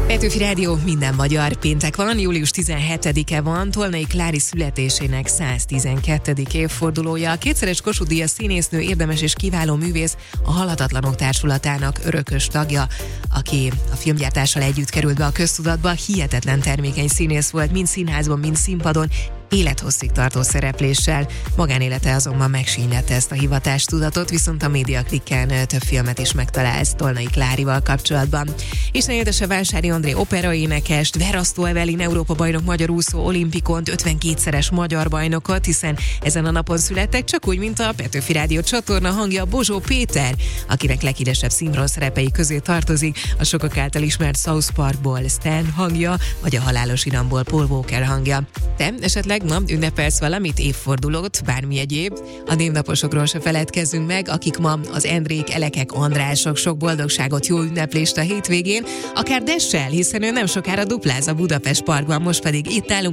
Petőfi Rádió, minden magyar, péntek van, július 17-e van, Tolnai Klári születésének 112. évfordulója. A kétszeres Kossuth-díjas színésznő, érdemes és kiváló művész, a Halhatatlanok Társulatának örökös tagja, aki a filmgyártással együtt került be a köztudatba. Hihetetlen termékeny színész volt, mind színházban, mind színpadon, élethosszig tartó szerepléssel. Magánélete azonban megsínylette ezt a hivatástudatot, viszont a Mediaclicken több filmet is megtalálsz Tolnai Klárival kapcsolatban. Isten éltesse Vásári André operaénekest, Verasztó Evelin Európa-bajnok magyar úszó, olimpikont, 52-szeres magyar bajnokot, hiszen ezen a napon születtek, csak úgy, mint a Petőfi Rádió csatorna hangja Bozsó Péter, akinek leghíresebb színről szerepei közé tartozik a sokak által ismert South Parkból Stan hangja, vagy a Halálos Iramból Paul Walker hangja. Te esetleg ma ünnepelsz valamit, évfordulót, bármi egyéb? A névnaposokról se feledkezzünk meg, akik ma az Endrék, Elekek, Andrások, sok boldogságot, jó ünneplést a hétvégén, akár Dessel, hiszen ő nem sokára dupláz a Budapest Parkban, most pedig itt állunk